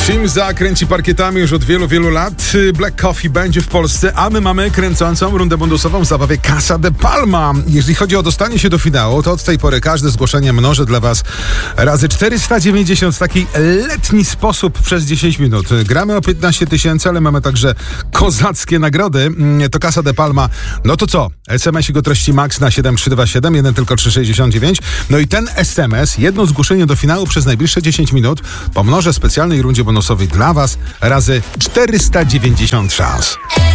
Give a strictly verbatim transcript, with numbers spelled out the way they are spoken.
Shimza kręci parkietami już od wielu, wielu lat. Black Coffee będzie w Polsce, a my mamy kręcącą rundę bonusową w zabawie Casa de Palma. Jeżeli chodzi o dostanie się do finału, to od tej pory każde zgłoszenie mnożę dla was razy czterysta dziewięćdziesiąt w taki letni sposób przez dziesięć minut. Gramy o piętnaście tysięcy, ale mamy także kozackie nagrody. To Casa de Palma. No to co? es em esik o treści max na siedem trzy dwa siedem, jeden tylko trzy sześćdziesiąt dziewięć. No i ten es em es, jedno zgłoszenie do finału przez najbliższe dziesięć minut, pomnożę w specjalnej rundzie bonusowej dla was razy czterysta dziewięćdziesiąt szans.